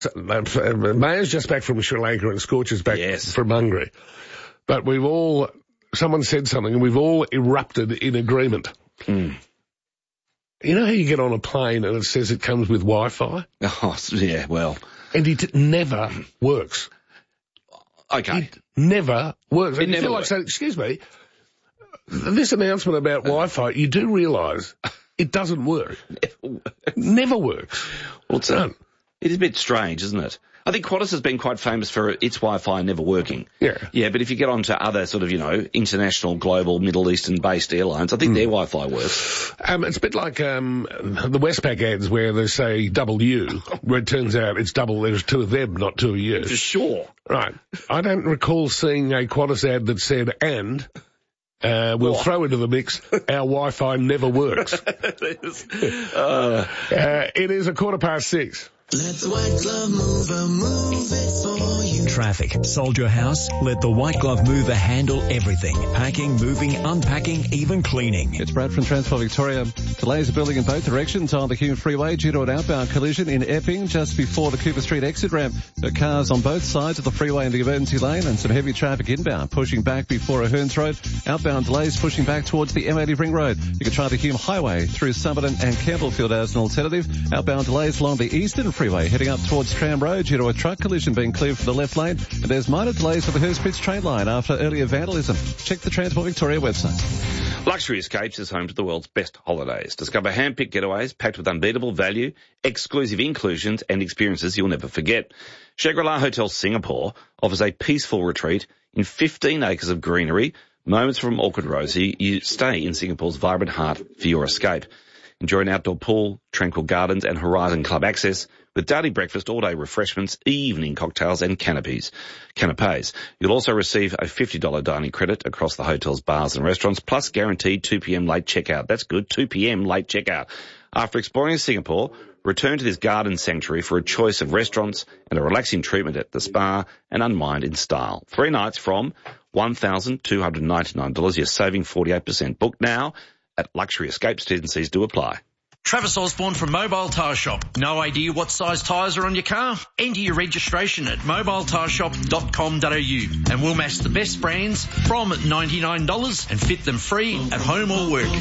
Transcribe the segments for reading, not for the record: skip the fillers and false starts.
Mayor's just back from Sri Lanka and Scorcher's back from Hungary. But someone said something and we've all erupted in agreement. Mm. You know how you get on a plane and it says it comes with Wi-Fi? Oh, yeah, well. And it never works. Okay. It never works. It never works. Saying, excuse me, this announcement about Wi-Fi, you do realise it doesn't work. Never works. Well, it is a bit strange, isn't it? I think Qantas has been quite famous for its Wi-Fi never working. Yeah. Yeah, but if you get onto other sort of, international, global, Middle Eastern-based airlines, I think their Wi-Fi works. It's a bit like the Westpac ads where they say W, where it turns out it's double, there's two of them, not two of you. For sure. Right. I don't recall seeing a Qantas ad that said, and... we'll throw into the mix, our Wi-Fi never works. It is 6:15. Let the White Glove Mover move it for you. Traffic. Sold your house? Let the White Glove Mover handle everything. Packing, moving, unpacking, even cleaning. It's Brad from Transport Victoria. Delays are building in both directions on the Hume Freeway due to an outbound collision in Epping just before the Cooper Street exit ramp. There are cars on both sides of the freeway in the emergency lane and some heavy traffic inbound pushing back before Hearns Road. Outbound delays pushing back towards the M80 Ring Road. You can try the Hume Highway through Summerton and Campbellfield as an alternative. Outbound delays along the Eastern Freeway heading up towards Tram Road due to a truck collision being cleared for the left lane. And there's minor delays for the Hurstpitch train line after earlier vandalism. Check the Transport Victoria website. Luxury Escapes is home to the world's best holidays. Discover hand-picked getaways packed with unbeatable value, exclusive inclusions and experiences you'll never forget. Shangri-La Hotel Singapore offers a peaceful retreat in 15 acres of greenery, moments from Orchid Rosie. You stay in Singapore's vibrant heart for your escape. Enjoy an outdoor pool, tranquil gardens and Horizon Club access with daily breakfast, all-day refreshments, evening cocktails and canapes. You'll also receive a $50 dining credit across the hotel's bars and restaurants, plus guaranteed 2 p.m. late checkout. That's good, 2 p.m. late checkout. After exploring Singapore, return to this garden sanctuary for a choice of restaurants and a relaxing treatment at the spa and unwind in style. 3 nights from $1,299. You're saving 48%. Book now at Luxury Escapes. T&Cs do apply. Travis Osborne from Mobile Tyre Shop. No idea what size tyres are on your car? Enter your registration at mobiletireshop.com.au and we'll match the best brands from $99 and fit them free at home or work.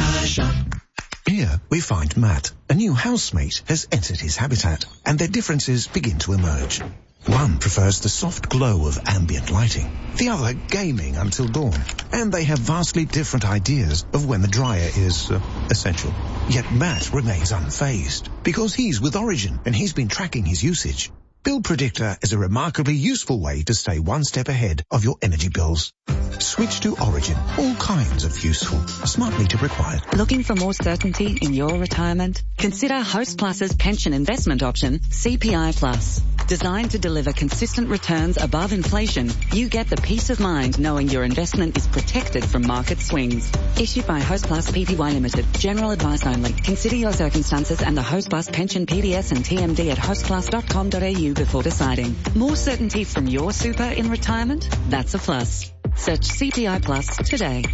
Here we find Matt. A new housemate has entered his habitat and their differences begin to emerge. One prefers the soft glow of ambient lighting, the other gaming until dawn, and they have vastly different ideas of when the dryer is essential. Yet Matt remains unfazed because he's with Origin and he's been tracking his usage. Bill Predictor is a remarkably useful way to stay one step ahead of your energy bills. Switch to Origin. All kinds of useful. Smart meter required. Looking for more certainty in your retirement? Consider Host Plus's pension investment option, CPI Plus. Designed to deliver consistent returns above inflation, you get the peace of mind knowing your investment is protected from market swings. Issued by Host Plus Pty Limited. General advice only. Consider your circumstances and the Host Plus pension PDS and TMD at hostplus.com.au before deciding. More certainty from your super in retirement? That's a plus. Search CPI Plus today.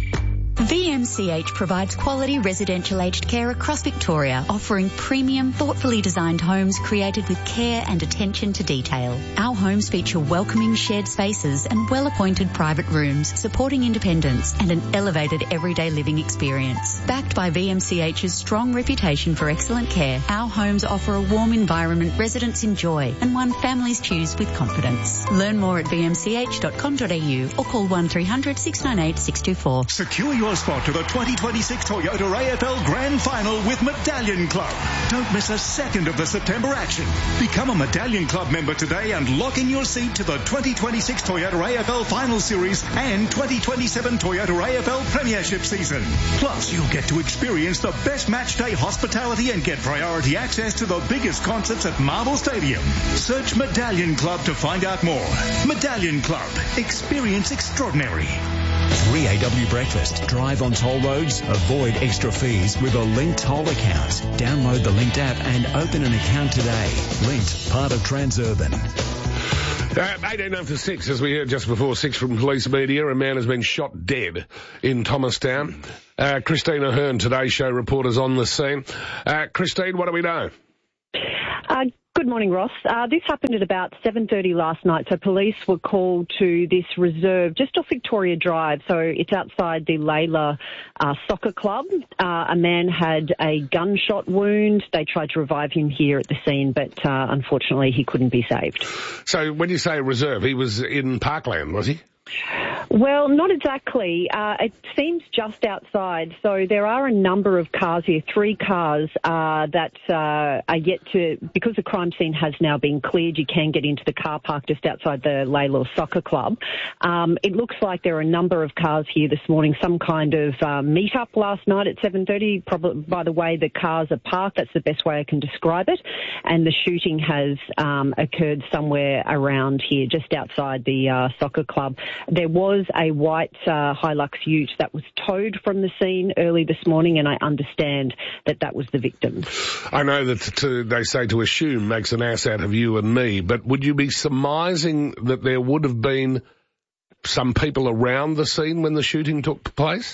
VMCH provides quality residential aged care across Victoria, offering premium, thoughtfully designed homes created with care and attention to detail. Our homes feature welcoming shared spaces and well-appointed private rooms, supporting independence and an elevated everyday living experience. Backed by VMCH's strong reputation for excellent care, our homes offer a warm environment residents enjoy and one families choose with confidence. Learn more at vmch.com.au or call 1300 698 624. Secure your spot to the 2026 Toyota AFL Grand Final with Medallion Club. Don't miss a second of the September action. Become a Medallion Club member today and lock in your seat to the 2026 Toyota AFL Final Series and 2027 Toyota AFL Premiership season. Plus, you'll get to experience the best match day hospitality and get priority access to the biggest concerts at Marvel Stadium. Search Medallion Club to find out more. Medallion Club. Experience extraordinary. 3AW Breakfast. Drive on toll roads. Avoid extra fees with a Linked toll account. Download the Linked app and open an account today. Linked, part of Transurban. 18 after 6, as we heard just before 6 from police media, a man has been shot dead in Thomastown. Christine Ahern, Today Show reporters on the scene. Christine, what do we know? Good morning, Ross. This happened at about 7:30 last night. So police were called to this reserve just off Victoria Drive. So it's outside the Layla Soccer Club. A man had a gunshot wound. They tried to revive him here at the scene, but unfortunately he couldn't be saved. So when you say reserve, he was in Parkland, was he? Well, not exactly. It seems just outside. So there are a number of cars here, 3 cars that are yet to, because the crime scene has now been cleared, you can get into the car park just outside the Layla Soccer Club. It looks like there are a number of cars here this morning, some kind of meet-up last night at 7:30. Probably, by the way the cars are parked, that's the best way I can describe it. And the shooting has occurred somewhere around here, just outside the soccer club. There was a white Hilux ute that was towed from the scene early this morning, and I understand that that was the victim. I know that they say to assume makes an ass out of you and me, but would you be surmising that there would have been some people around the scene when the shooting took place?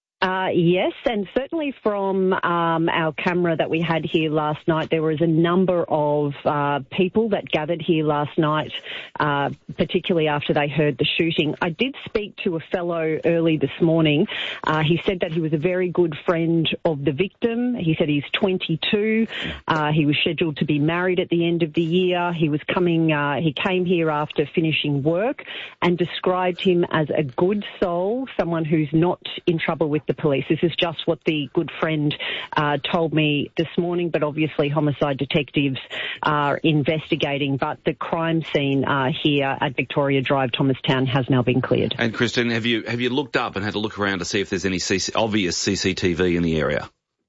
Yes, and certainly from our camera that we had here last night, there was a number of people that gathered here last night, particularly after they heard the shooting. I did speak to a fellow early this morning. He said that he was a very good friend of the victim. He said he's 22. He was scheduled to be married at the end of the year. He came here after finishing work and described him as a good soul, someone who's not in trouble with the police. This is just what the good friend told me this morning, but obviously homicide detectives are investigating. But the crime scene here at Victoria Drive, Thomastown, has now been cleared. And Christine, have you looked up and had a look around to see if there's any obvious CCTV in the area?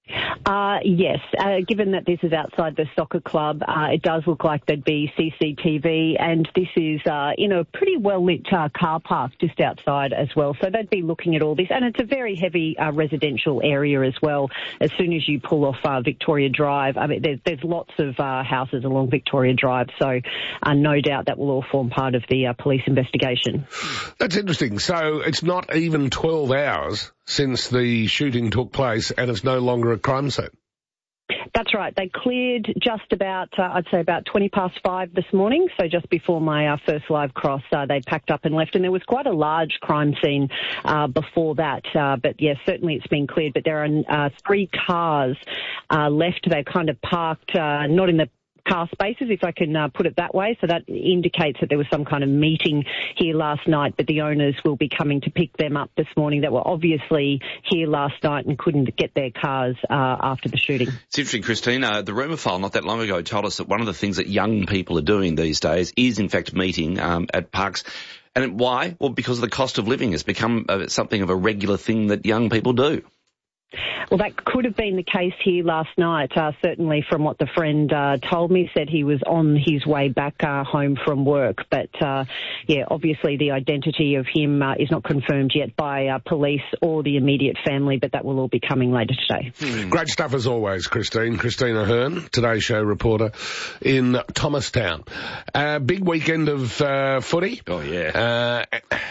Yes, given that this is outside the soccer club, it does look like there'd be CCTV, and this is in a pretty well-lit car park just outside as well. So they'd be looking at all this, and it's a very heavy residential area as well. As soon as you pull off Victoria Drive, I mean, there's lots of houses along Victoria Drive, so no doubt that will all form part of the police investigation. That's interesting. So it's not even 12 hours since the shooting took place, and it's no longer a crime scene. That's right. They cleared just about, I'd say about 5:20 this morning. So just before my first live cross, they packed up and left. And there was quite a large crime scene before that. But yes, certainly it's been cleared. But there are 3 cars left. They're kind of parked, not in the car spaces, if I can put it that way. So that indicates that there was some kind of meeting here last night, but the owners will be coming to pick them up this morning that were obviously here last night and couldn't get their cars after the shooting. It's interesting, Christine. The rumour file not that long ago told us that one of the things that young people are doing these days is, in fact, meeting at parks. And why? Well, because the cost of living has become something of a regular thing that young people do. Well, that could have been the case here last night, certainly from what the friend told me. Said he was on his way back home from work. But, yeah, obviously the identity of him is not confirmed yet by police or the immediate family, but that will all be coming later today. Great stuff as always, Christine. Christina Hearn, Today Show reporter in Thomastown. Big weekend of footy. Oh, yeah.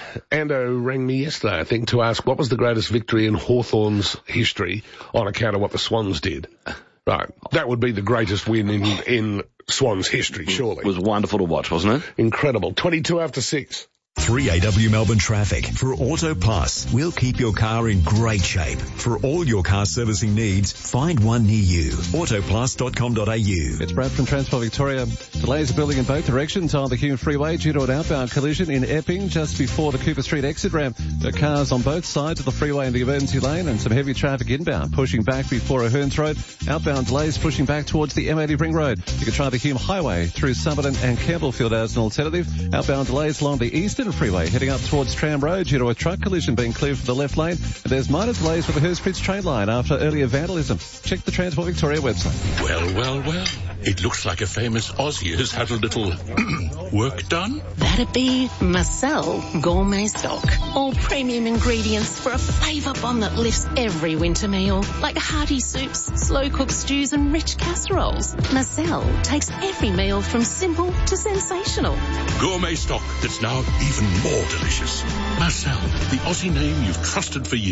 Ando rang me yesterday, I think, to ask what was the greatest victory in Hawthorn's history on account of what the Swans did. Right. That would be the greatest win in Swans history, surely. It was wonderful to watch, wasn't it? Incredible. 22 after 6. 3AW Melbourne Traffic. For Auto Plus, we'll keep your car in great shape. For all your car servicing needs, find one near you. Autoplus.com.au. It's Brad from Transport Victoria. Delays are building in both directions on the Hume Freeway due to an outbound collision in Epping just before the Cooper Street exit ramp. There are cars on both sides of the freeway in the emergency lane and some heavy traffic inbound pushing back before O'Hearns Road. Outbound delays pushing back towards the M80 Ring Road. You can try the Hume Highway through Somerton and Campbellfield as an alternative. Outbound delays along the Eastern Freeway heading up towards Tram Road due to a truck collision being cleared for the left lane. And there's minor delays with the Hurstbridge train line after earlier vandalism. Check the Transport Victoria website. Well. It looks like a famous Aussie has had a little work done. That'd be Marcel Gourmet Stock. All premium ingredients for a flavour bomb that lifts every winter meal. Like hearty soups, slow-cooked stews and rich casseroles. Marcel takes every meal from simple to sensational. Gourmet stock that's now even more delicious. Marcel, the Aussie name you've trusted for years.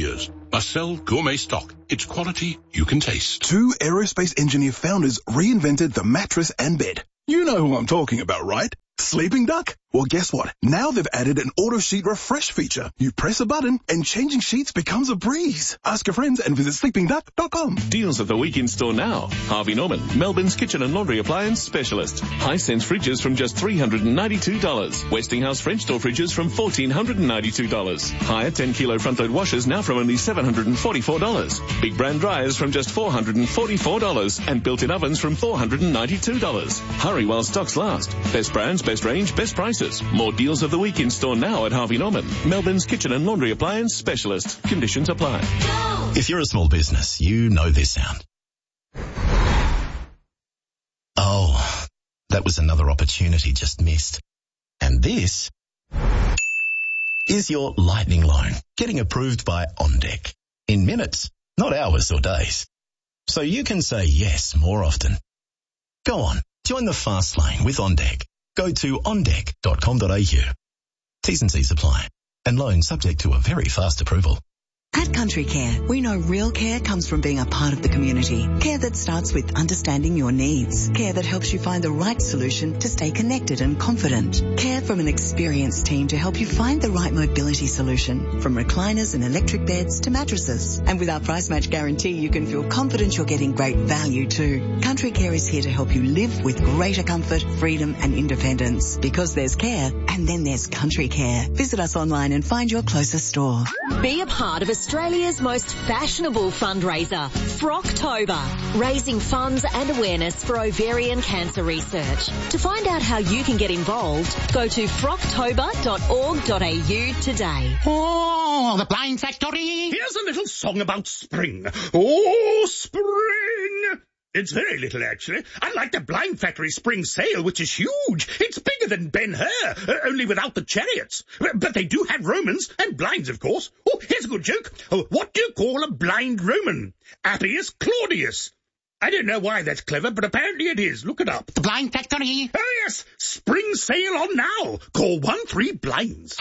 Marcel Gourmet Stock. It's quality you can taste. 2 aerospace engineer founders reinvented the mattress and bed. You know who I'm talking about, right? Sleeping Duck? Well, guess what? Now they've added an auto sheet refresh feature. You press a button and changing sheets becomes a breeze. Ask your friends and visit sleepingduck.com. Deals of the week in store now. Harvey Norman, Melbourne's kitchen and laundry appliance specialist. Hisense fridges from just $392. Westinghouse French door fridges from $1,492. Higher 10-kilo front-load washers now from only $744. Big brand dryers from just $444. And built-in ovens from $492. Hurry while stocks last. Best brands, best range, best prices. More deals of the week in store now at Harvey Norman, Melbourne's kitchen and laundry appliance specialist. Conditions apply. If you're a small business, you know this sound. Oh, that was another opportunity just missed. And this is your lightning loan getting approved by OnDeck in minutes, not hours or days. So you can say yes more often. Go on, join the fast lane with OnDeck. Go to ondeck.com.au. T's and C's apply. And loan subject to a very fast approval. At Country Care, we know real care comes from being a part of the community. Care that starts with understanding your needs. Care that helps you find the right solution to stay connected and confident. Care from an experienced team to help you find the right mobility solution. From recliners and electric beds to mattresses. And with our price match guarantee, you can feel confident you're getting great value too. Country Care is here to help you live with greater comfort, freedom and independence. Because there's care, and then there's Country Care. Visit us online and find your closest store. Be a part of Australia's most fashionable fundraiser, Frocktober, raising funds and awareness for ovarian cancer research. To find out how you can get involved, go to frocktober.org.au today. Oh, the Blind Factory! Here's a little song about spring. Oh, spring! It's very little, actually. Unlike the Blind Factory spring sale, which is huge. It's bigger than Ben-Hur, only without the chariots. But they do have Romans, and blinds, of course. Oh, here's a good joke. What do you call a blind Roman? Appius Claudius. I don't know why that's clever, but apparently it is. Look it up. The Blind Factory? Oh, yes. Spring sale on now. Call 13-BLINDS.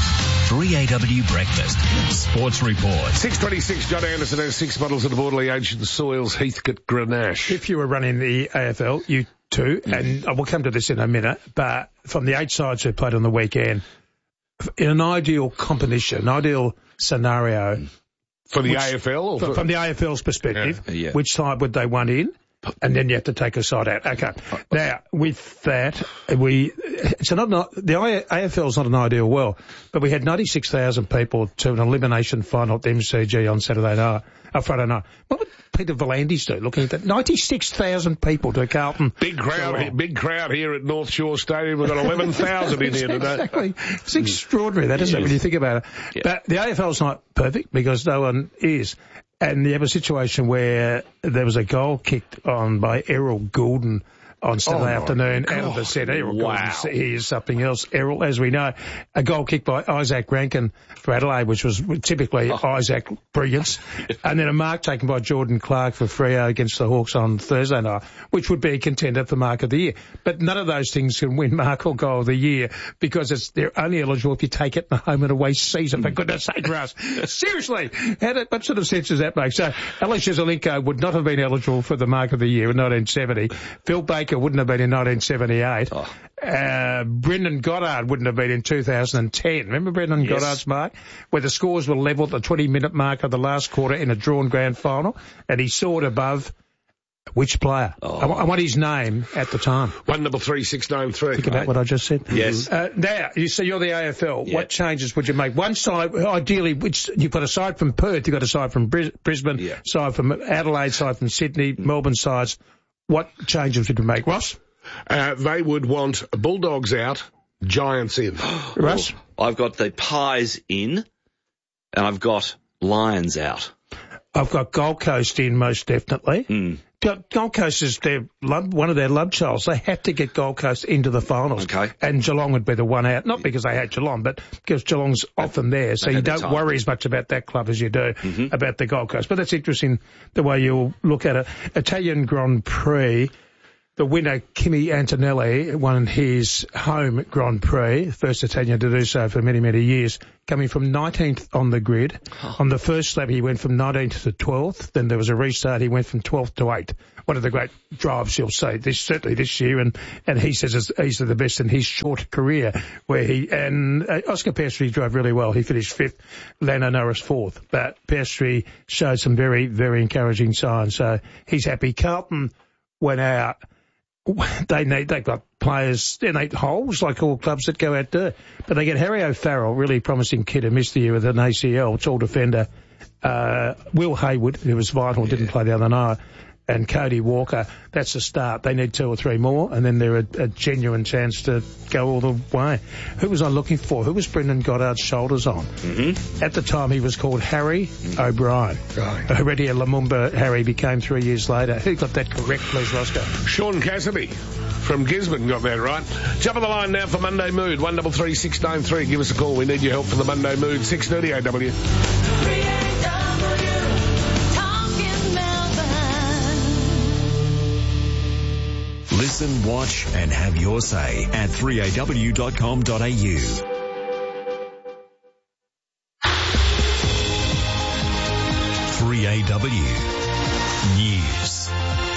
3AW Breakfast. Sports Report. 6:26, John Anderson has 6 bottles of the Borderley Aged Soils Heathcote Grenache. If you were running the AFL, you too, and we'll come to this in a minute, but from the 8 sides who played on the weekend, in an ideal competition, an ideal scenario... For the AFL? Or from the AFL's perspective, which side would they want in? And then you have to take a side out. Okay. Now, with that, the AFL's not an ideal world, but we had 96,000 people to an elimination final at the MCG on Friday night. What would Peter V'landys do looking at that? 96,000 people to Carlton. Big crowd here at North Shore Stadium. We've got 11,000 in here today. Exactly. It's extraordinary, that, isn't it, when you think about it? Yeah. But the AFL's not perfect because no one is. And you have a situation where there was a goal kicked on by Errol Goulden on Saturday afternoon out of the centre. Errol Goulden, he is something else. Errol, as we know, a goal kicked by Isaac Rankin for Adelaide, which was typically Isaac brilliance. And then a mark taken by Jordan Clark for Freo against the Hawks on Thursday night, which would be a contender for Mark of the Year. But none of those things can win Mark or Goal of the Year because they're only eligible if you take it in the home and away season, for goodness sake for us. Seriously, what sort of sense does that make? So Alex Jezelenko would not have been eligible for the Mark of the Year in 1970. Phil Baker wouldn't have been in 1978. Brendan Goddard wouldn't have been in 2010. Remember Brendan Goddard's mark? Where the scores were level at the 20-minute mark of the last quarter in a drawn grand final, and he soared above which player? I want his name at the time. 133693. Think about what I just said. Yes. Now, you see you're the AFL. What changes would you make? One side, ideally, which you've got a side from Perth, you've got a side from Brisbane, side from Adelaide, side from Sydney, Melbourne sides. What changes would you make, Ross? They would want Bulldogs out, Giants in. Russ? I've got the Pies in, and I've got Lions out. I've got Gold Coast in, most definitely. Gold Coast is one of their love childs. They have to get Gold Coast into the finals. Okay. And Geelong would be the one out. Not because they hate Geelong, but because Geelong's often there. So you don't worry as much about that club as you do about the Gold Coast. But that's interesting the way you'll look at it. Italian Grand Prix. the winner, Kimi Antonelli, won his home Grand Prix, first Italian to do so for many, many years, coming from 19th on the grid. On the first lap, he went from 19th to 12th. Then there was a restart. He went from 12th to 8th. One of the great drives, he'll say, certainly this year, and he says it's easily the best in his short career, where Oscar Piastri drove really well. He finished 5th, Lando Norris 4th. But Piastri showed some very, very encouraging signs, so he's happy. Carlton went out. They've got players in 8 holes, like all clubs that go out there. But they get Harry O'Farrell, really promising kid who missed the year with an ACL, tall defender. Will Hayward, who was vital, didn't play the other night. And Cody Walker, that's a start. They need 2 or 3 more, and then they're a genuine chance to go all the way. Who was I looking for? Who was Brendan Goddard's shoulders on? Mm-hmm. At the time, he was called Harry O'Brien. Right. Heredia Lumumba Harry became 3 years later. Who got that correct, please, Roscoe? Sean Cassidy from Gisborne got that right. Jump on the line now for Monday Mood, 133 693. Give us a call. We need your help for the Monday Mood, 6:30 AW. Listen, watch and have your say at 3aw.com.au. 3AW News.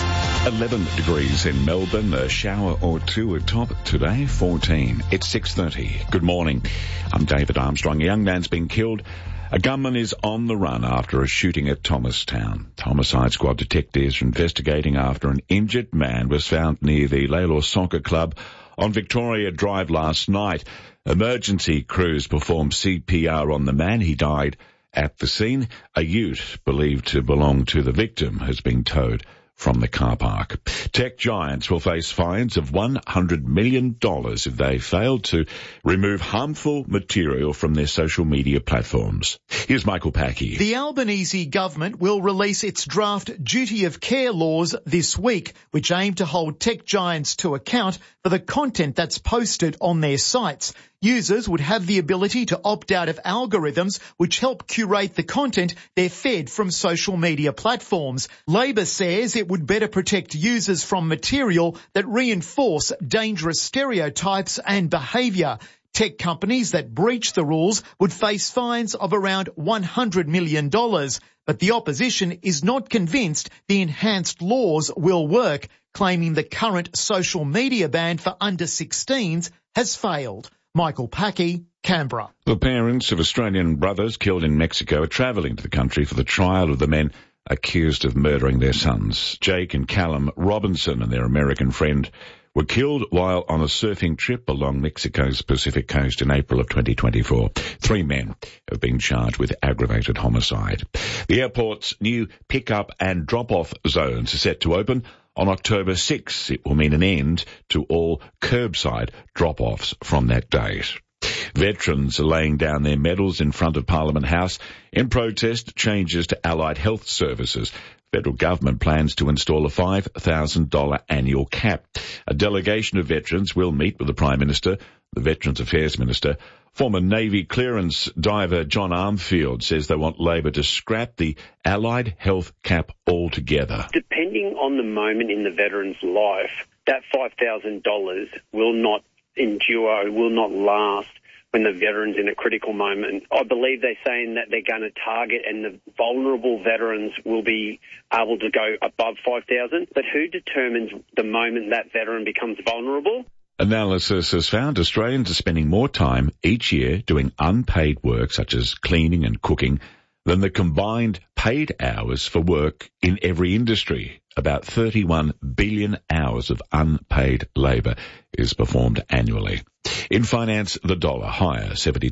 11 degrees in Melbourne, a shower or two atop today, 14. It's 6:30. Good morning. I'm David Armstrong. A young man's been killed. A gunman is on the run after a shooting at Thomastown. Homicide Squad detectives are investigating after an injured man was found near the Lalor Soccer Club on Victoria Drive last night. Emergency crews performed CPR on the man. He died at the scene. A ute believed to belong to the victim has been towed from the car park. Tech giants will face fines of $100 million if they fail to remove harmful material from their social media platforms. Here's Michael Packey. The Albanese government will release its draft duty of care laws this week, which aim to hold tech giants to account for the content that's posted on their sites. Users would have the ability to opt out of algorithms which help curate the content they're fed from social media platforms. Labor says it would better protect users from material that reinforce dangerous stereotypes and behaviour. Tech companies that breach the rules would face fines of around $100 million. But the opposition is not convinced the enhanced laws will work, claiming the current social media ban for under 16s has failed. Michael Packey, Canberra. The parents of Australian brothers killed in Mexico are travelling to the country for the trial of the men accused of murdering their sons. Jake and Callum Robinson and their American friend were killed while on a surfing trip along Mexico's Pacific coast in April of 2024. 3 men have been charged with aggravated homicide. The airport's new pick-up and drop-off zones are set to open on October 6. It will mean an end to all curbside drop-offs from that date. Veterans are laying down their medals in front of Parliament House in protest changes to allied health services. Federal government plans to install a $5,000 annual cap. A delegation of veterans will meet with the Prime Minister, the Veterans Affairs Minister. Former Navy clearance diver John Armfield says they want Labor to scrap the allied health cap altogether. Depending on the moment in the veteran's life, that $5,000 will not endure, will not last when the veteran's in a critical moment. I believe they're saying that they're going to target and the vulnerable veterans will be able to go above 5,000. But who determines the moment that veteran becomes vulnerable? Analysis has found Australians are spending more time each year doing unpaid work such as cleaning and cooking than the combined paid hours for work in every industry. About 31 billion hours of unpaid labour is performed annually. In finance, the dollar higher,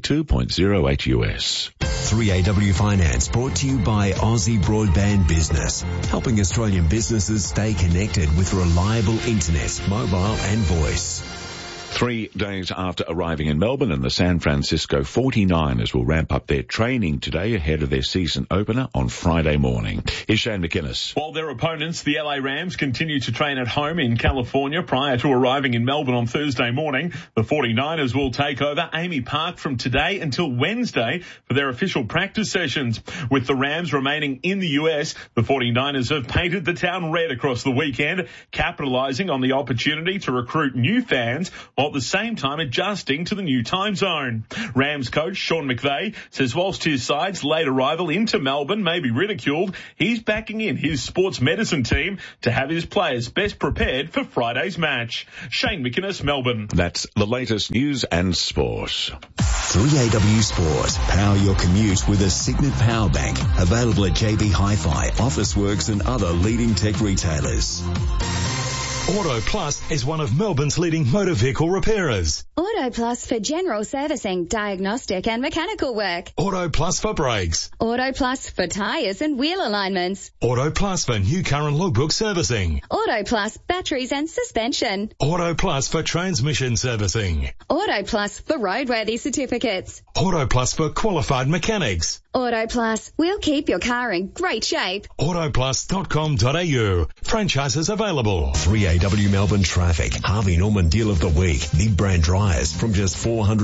72.08 US. 3AW Finance brought to you by Aussie Broadband Business, helping Australian businesses stay connected with reliable internet, mobile and voice. 3 days after arriving in Melbourne, and the San Francisco 49ers will ramp up their training today ahead of their season opener on Friday morning. Here's Shane McInnes. While their opponents, the LA Rams, continue to train at home in California prior to arriving in Melbourne on Thursday morning, the 49ers will take over Amy Park from today until Wednesday for their official practice sessions. With the Rams remaining in the US, the 49ers have painted the town red across the weekend, capitalizing on the opportunity to recruit new fans while at the same time adjusting to the new time zone. Rams coach Sean McVay says whilst his side's late arrival into Melbourne may be ridiculed, he's backing in his sports medicine team to have his players best prepared for Friday's match. Shane McInnes, Melbourne. That's the latest news and sport. 3AW Sport. Power your commute with a Signet Power Bank. Available at JB Hi-Fi, Officeworks and other leading tech retailers. Auto Plus is one of Melbourne's leading motor vehicle repairers. Auto Plus for general servicing, diagnostic and mechanical work. Auto Plus for brakes. Auto Plus for tyres and wheel alignments. Auto Plus for new car and logbook servicing. Auto Plus batteries and suspension. Auto Plus for transmission servicing. Auto Plus for roadworthy certificates. Auto Plus for qualified mechanics. Auto Plus, we'll keep your car in great shape. Autoplus.com.au. Franchises available. 3AW Melbourne traffic. Harvey Norman Deal of the Week. Big brand dryers from just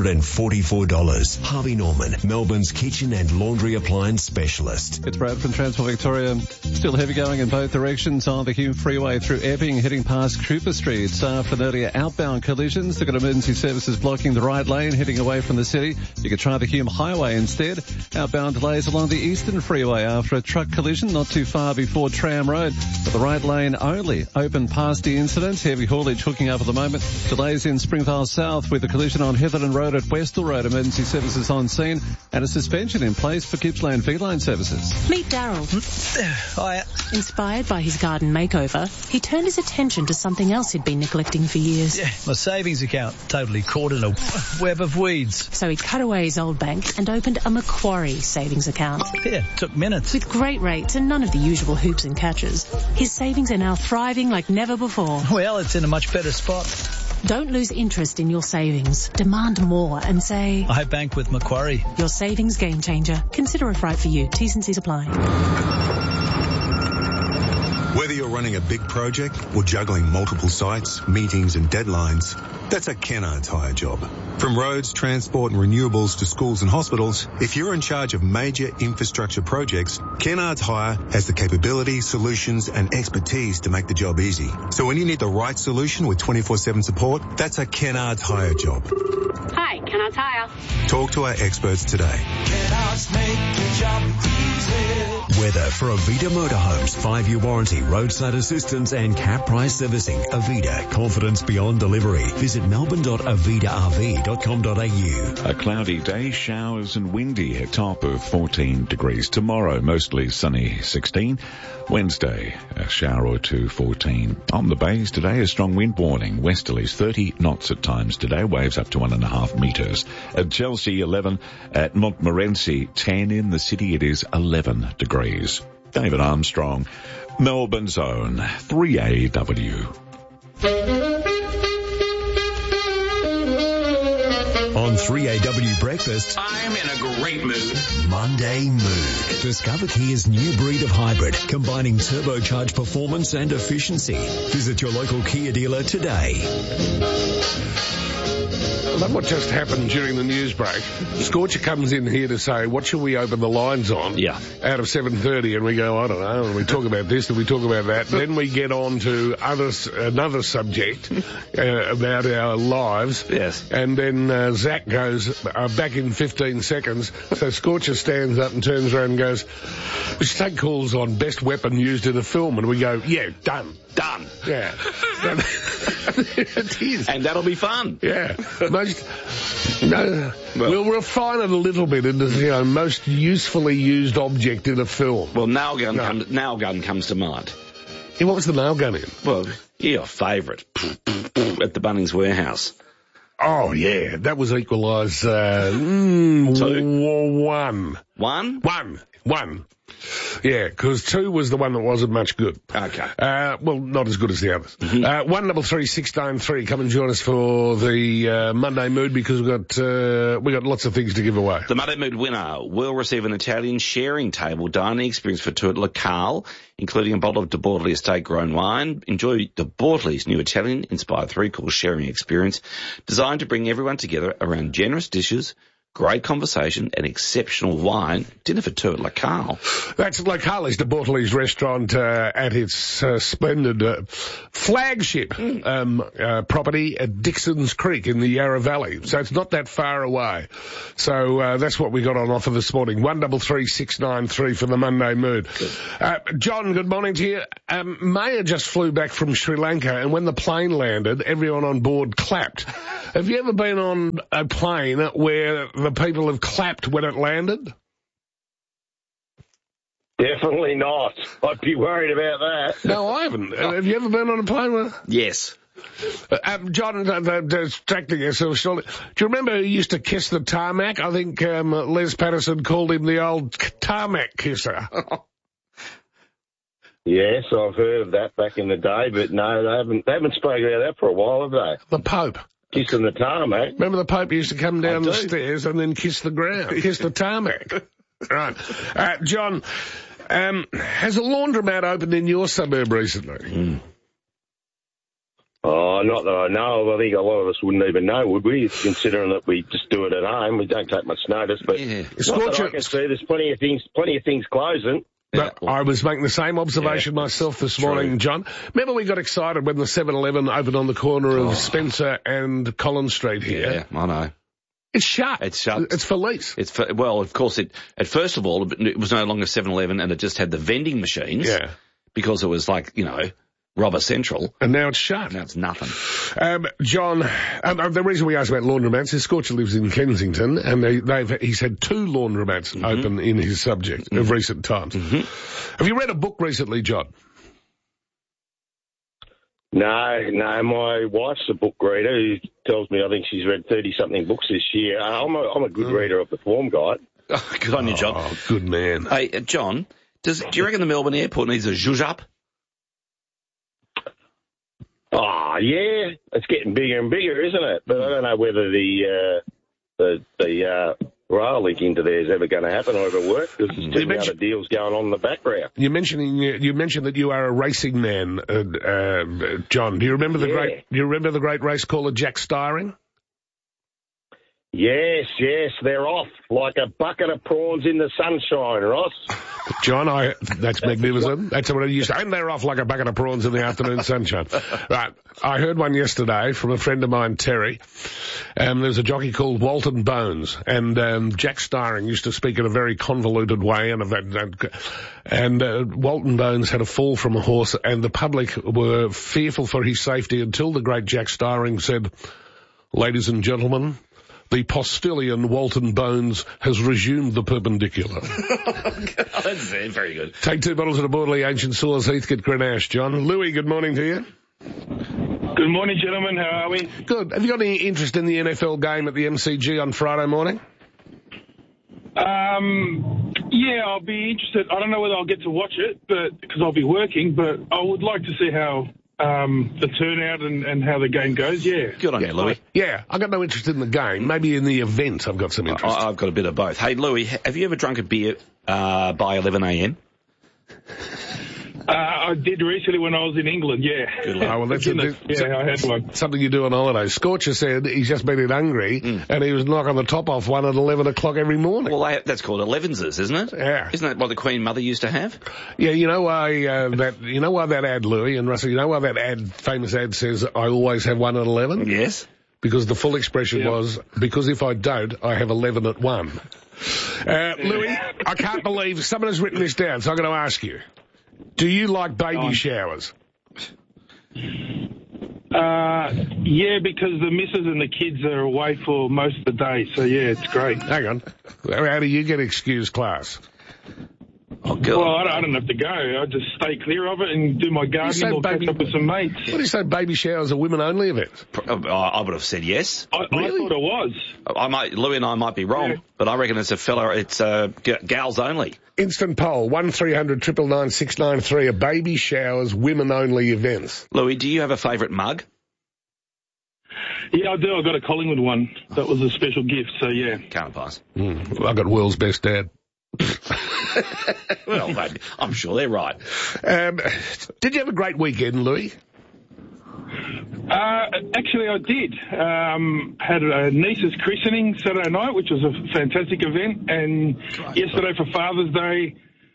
$444. Harvey Norman, Melbourne's kitchen and laundry appliance specialist. It's Brad from Transport Victoria. Still heavy going in both directions on the Hume Freeway through Epping, heading past Cooper Street. After an earlier outbound collisions, they've got emergency services blocking the right lane heading away from the city. You could try the Hume Highway instead. Outbound delays along the Eastern Freeway after a truck collision not too far before Tram Road. But the right lane only open past the incident. Heavy haulage hooking up at the moment. Delays in Springvale South with a collision on Heatherton Road at Westall Road. Emergency services on scene and a suspension in place for Gippsland V-Line services. Meet Daryl. Hiya. Inspired by his garden makeover, he turned his attention to something else he'd been neglecting for years. Yeah, my savings account totally caught in a web of weeds. So he cut away his old bank and opened a Macquarie savings account. Yeah, took minutes. With great rates and none of the usual hoops and catches, his savings are now thriving like never before. Well, it's in a much better spot. Don't lose interest in your savings. Demand more and say, I bank with Macquarie. Your savings game changer. Consider if right for you. T's and C's apply. Whether you're running a big project or juggling multiple sites, meetings and deadlines, that's a Kennards Hire job. From roads, transport and renewables to schools and hospitals, if you're in charge of major infrastructure projects, Kennards Hire has the capability, solutions and expertise to make the job easy. So when you need the right solution with 24/7 support, that's a Kennards Hire job. Hi, Kennards Hire. Talk to our experts today. Kennards make the job easy. Weather for Avita Motorhomes. 5-year warranty, roadside assistance and cap price servicing. Avita, confidence beyond delivery. Visit melbourne.avitarv.com.au. A cloudy day, showers and windy, a top of 14 degrees. Tomorrow, mostly sunny, 16. Wednesday, a shower or two, 14. On the bays today, a strong wind warning. Westerlies 30 knots at times today, waves up to 1.5 metres. At Chelsea, 11. At Montmorency, 10. In the city, it is 11 degrees. David Armstrong, Melbourne's own 3AW. On 3AW Breakfast, I'm in a great mood. Monday Mood. Discover Kia's new breed of hybrid, combining turbocharged performance and efficiency. Visit your local Kia dealer today. I love what just happened during the news break. Scorcher comes in here to say, what should we open the lines on? Yeah. Out of 7:30, and we go, I don't know, and we talk about this, and we talk about that. Then we get on to another subject about our lives. Yes. And then Zach goes, back in 15 seconds. So Scorcher stands up and turns around and goes, we should take calls on best weapon used in a film. And we go, yeah, done. Done. Yeah. It is. And that'll be fun. Yeah. We'll refine it a little bit into, most usefully used object in a film. Well, nail gun comes to mind. Yeah, what was the nail gun in? Well, your favourite. At the Bunnings Warehouse. Oh, yeah. That was Equalise, 2. 1. 1? 1. Yeah, because 2 was the one that wasn't much good. Okay. Well, not as good as the others. 133693, come and join us for the Monday Mood, because we got lots of things to give away. The Monday Mood winner will receive an Italian sharing table dining experience for two at Locale, including a bottle of De Bortoli estate-grown wine. Enjoy De Bortoli's new Italian-inspired 3-course sharing experience designed to bring everyone together around generous dishes, great conversation and exceptional wine. Dinner for 2 at Locale. That's Locale's De Bortoli's restaurant at its splendid flagship property at Dixon's Creek in the Yarra Valley. So it's not that far away. So that's what we got on offer this morning. 133693 for the Monday Mood. John, good morning to you. Maya just flew back from Sri Lanka, and when the plane landed, everyone on board clapped. Have you ever been on a plane where the people have clapped when it landed? Definitely not. I'd be worried about that. No, I haven't. Have you ever been on a plane where... Yes. John, distracting yourself shortly. Do you remember who used to kiss the tarmac? I think Les Patterson called him the old tarmac kisser. Yes, I've heard of that back in the day, but no, they haven't spoken about that for a while, have they? The Pope. Kissing the tarmac. Remember the Pope used to come down the stairs and then kiss the ground, kiss the tarmac. Right. John, has a laundromat opened in your suburb recently? Oh, not that I know of. I think a lot of us wouldn't even know, would we? Considering that we just do it at home, we don't take much notice. But not that I can see, there's plenty of things closing. But I was making the same observation myself this morning, John. Remember we got excited when the 7-Eleven opened on the corner of Spencer and Collins Street here? Yeah, I know. It's shut. It's shut. It's for lease. Well, of course, first of all, it was no longer 7-Eleven and it just had the vending machines. Yeah. Because it was like, Robber Central. And now it's shut. Now it's nothing. John, the reason we asked about laundromats is Scorcher lives in Kensington, and he's had 2 laundromats open in his subject of recent times. Have you read a book recently, John? No, my wife's a book reader who tells me I think she's read 30-something books this year. I'm a good reader of the Form Guide. Oh, good on you, John. Oh, good man. Hey, John, do you reckon the Melbourne airport needs a zhuzh up? Oh, yeah. It's getting bigger and bigger, isn't it? But I don't know whether the rail link into there is ever going to happen or ever work, because there's too many other deals going on in the background. You mentioned that you are a racing man, John. Do you remember the great race caller Jack Styring? Yes, they're off like a bucket of prawns in the sunshine, Ross. John, that's magnificent. That's what I used to, and they're off like a bucket of prawns in the afternoon sunshine. Right. I heard one yesterday from a friend of mine, Terry. There's a jockey called Walton Bones, and Jack Styring used to speak in a very convoluted way, and Walton Bones had a fall from a horse, and the public were fearful for his safety until the great Jack Styring said, "Ladies and gentlemen, the postilion, Walton Bones, has resumed the perpendicular." That's very good. Take 2 bottles of the Bortley Ancient Soils, Heathcote, Grenache, John. Louis, good morning to you. Good morning, gentlemen. How are we? Good. Have you got any interest in the NFL game at the MCG on Friday morning? Yeah, I'll be interested. I don't know whether I'll get to watch it, because I'll be working, but I would like to see how the turnout and how the game goes, yeah. Good on you, Louis. Yeah, I've got no interest in the game. Maybe in the event I've got some interest. I've got a bit of both. Hey, Louis, have you ever drunk a beer by 11 a.m.? I did recently when I was in England, yeah. Good luck. Oh, well, that's I had one. Something you do on holiday. Scorcher said he's just been in Hungary, and he was knocking the top off one at 11 o'clock every morning. Well, that's called elevenses, isn't it? Yeah. Isn't that what the Queen Mother used to have? Yeah, you know why that ad, Louis and Russell, you know why that famous ad says, "I always have one at 11? Yes. Because the full expression was, because if I don't, I have 11 at 1. Louis, I can't believe someone has written this down, so I'm going to ask you. Do you like baby showers? Yeah, because the missus and the kids are away for most of the day, so yeah, it's great. Hang on. How do you get excused class? Oh, God. Well, I don't have to go. I just stay clear of it and do my gardening or catch up with some mates. What do you say, baby showers are women-only events? I would have said yes. I thought it was. Louis and I might be wrong, but I reckon it's gals only. Instant poll, 1300 999 693, a baby showers, women-only events. Louis, do you have a favourite mug? Yeah, I do. I got a Collingwood one. That was a special gift, so yeah. Can't pass. I got world's best dad. Well, mate, I'm sure they're right. Did you have a great weekend, Louis? Actually, I did. Had a niece's christening Saturday night, which was a fantastic event. And yesterday for Father's Day,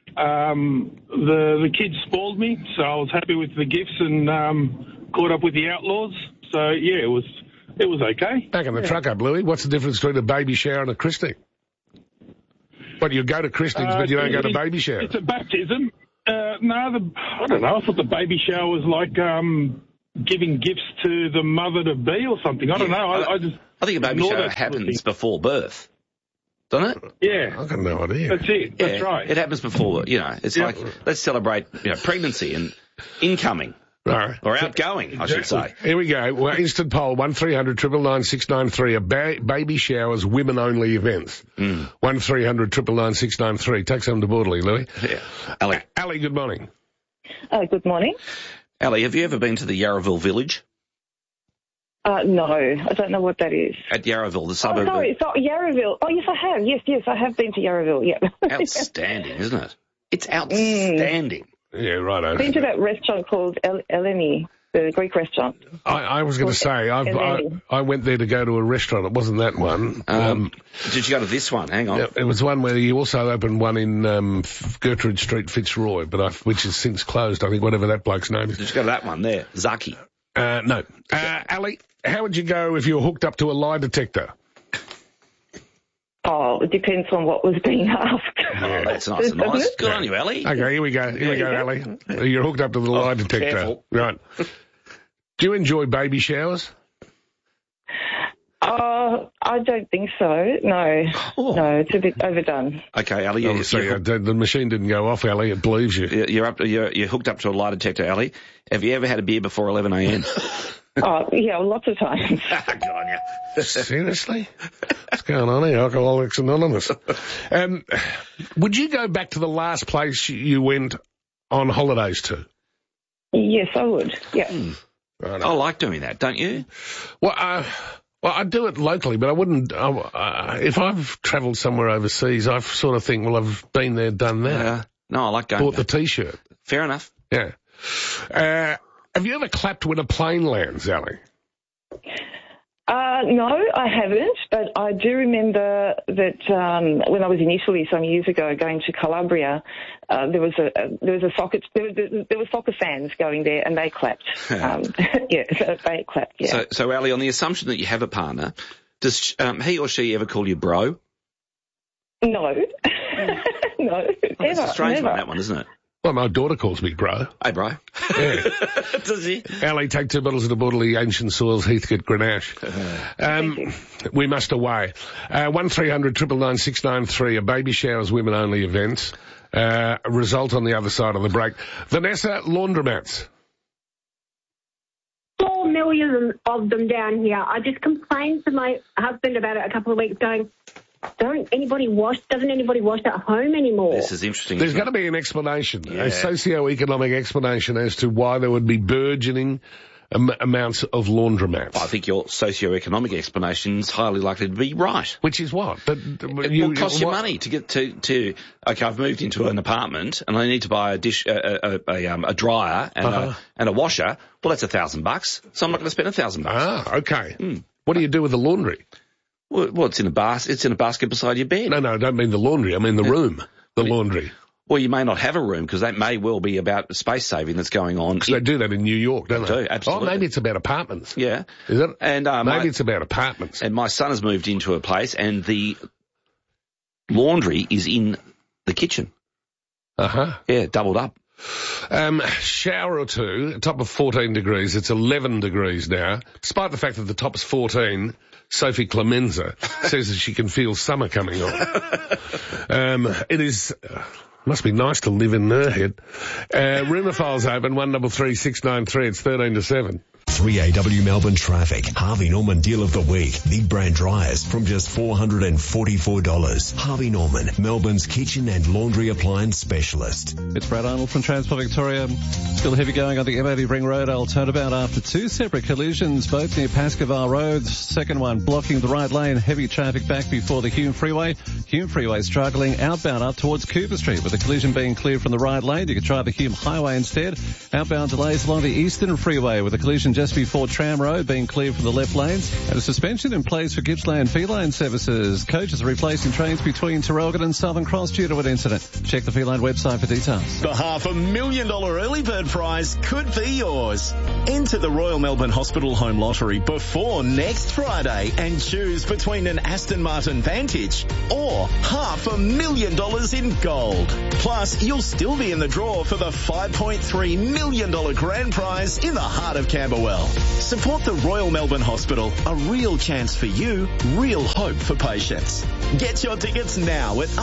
the kids spoiled me, so I was happy with the gifts and caught up with the Outlaws. So yeah, it was okay. Back in the truck up, Louis. What's the difference between a baby shower and a christening? But you go to christenings, but you don't go to baby showers. It's a baptism. I don't know. I thought the baby shower was like giving gifts to the mother-to-be or something. I don't know. I think a baby shower happens before birth, doesn't it? Yeah. I've got no idea. That's it. That's right. It happens before, it's like, let's celebrate, pregnancy and incoming. Right. Or outgoing, I should say. Here we go. Well, instant poll, 1300 999 693, a baby showers, women-only events. 1300 999 693. Take some to Borderley, Louis. Yeah. Ali. Ali, good morning. Good morning. Ali, have you ever been to the Yarraville village? No, I don't know what that is. At Yarraville, the suburb. Yarraville. Oh, yes, I have. Yes, I have been to Yarraville, yeah. Outstanding, isn't it? It's outstanding. Yeah, right. I've been to that restaurant called Eleni, the Greek restaurant. I was going to say, I went there to go to a restaurant. It wasn't that one. Did you go to this one? Hang on. Yeah, it was one where you also opened one in Gertrude Street, Fitzroy, which has since closed, I think, whatever that bloke's name is. Did you go to that one there? Zaki? No. Ali, how would you go if you were hooked up to a lie detector? Oh, it depends on what was being asked. Oh, that's nice and nice. Good on you, Ali. Okay, here we go. Ali. You're hooked up to the lie detector. Careful. Right. Do you enjoy baby showers? I don't think so. No. Oh. No, it's a bit overdone. Okay, Ali. The machine didn't go off, Ali. It believes you. You're hooked up to a lie detector, Ali. Have you ever had a beer before 11 a.m.? Oh, yeah, lots of times. Good on you. Seriously? What's going on here? Alcoholics Anonymous. Would you go back to the last place you went on holidays to? Yes, I would. Yeah. I like doing that, don't you? Well, I do it locally, but I wouldn't. If I've travelled somewhere overseas, I sort of think, well, I've been there, done that. No, I like going. Bought the T-shirt. Fair enough. Yeah. Have you ever clapped when a plane lands, Ali? No, I haven't, but I do remember that when I was in Italy some years ago, going to Calabria, there were soccer fans going there, and they clapped. They clapped. Yeah. So Ali, on the assumption that you have a partner, does he or she ever call you bro? No, no. It's a strange one, that one, isn't it? Well, my daughter calls me bro. Hey, bro. Yeah. Does he? Ali, take 2 bottles of the Borderley Ancient Soils Heathcote Grenache. We must away. 1300 999 693, a baby showers, women only event. Result on the other side of the break. Vanessa, laundromats. 4 million of them down here. I just complained to my husband about it a couple of weeks ago. Doesn't anybody wash at home anymore? This is interesting. There's got to be an explanation, a socio-economic explanation as to why there would be burgeoning amounts of laundromats. I think your socio-economic explanation is highly likely to be right. Which is what? It will cost you money to get to. Okay, I've moved into an apartment and I need to buy a dryer and a washer. Well, that's $1,000, so I'm not going to spend $1,000. Ah, okay. What do you do with the laundry? Well, it's in a basket beside your bed. No, I don't mean the laundry. I mean the room. The laundry. Well, you may not have a room because that may well be about space saving that's going on. Because they do that in New York, don't they? Do, absolutely. Oh, maybe it's about apartments. Yeah. Is it? And maybe it's about apartments. And my son has moved into a place and the laundry is in the kitchen. Uh-huh. Yeah, doubled up. Shower or two, top of 14 degrees. It's 11 degrees now. Despite the fact that the top is 14, Sophie Clemenza says that she can feel summer coming on. It is Must be nice to live in their head. Rumour files open, 133693. It's 13 to 7. 3AW Melbourne Traffic. Harvey Norman Deal of the Week. Big brand dryers from just $444. Harvey Norman, Melbourne's kitchen and laundry appliance specialist. It's Brad Arnold from Transport Victoria. Still heavy going on the M80 Ring Road. I'll turn about after two separate collisions, both near Pascoval Road. Second one blocking the right lane. Heavy traffic back before the Hume Freeway. Hume Freeway struggling outbound up towards Cooper Street, with the collision being cleared from the right lane. You could try the Hume Highway instead. Outbound delays along the Eastern Freeway, with the collision just before Tram Road being cleared from the left lanes, and a suspension in place for Gippsland Feline services. Coaches are replacing trains between Terrelgan and Southern Cross due to an incident. Check the Feline website for details. The $500,000 early bird prize could be yours. Enter the Royal Melbourne Hospital Home Lottery before next Friday and choose between an Aston Martin Vantage or $500,000 in gold. Plus, you'll still be in the draw for the $5.3 million grand prize in the heart of Camberwell. Support the Royal Melbourne Hospital. A real chance for you, real hope for patients. Get your tickets now at